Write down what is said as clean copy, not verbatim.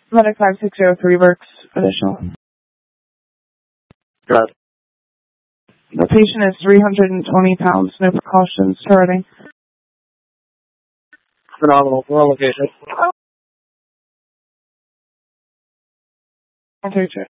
Medic 5603 works additional. Good. The patient is 320 pounds, no precautions starting. Phenomenal. We're on location. Okay,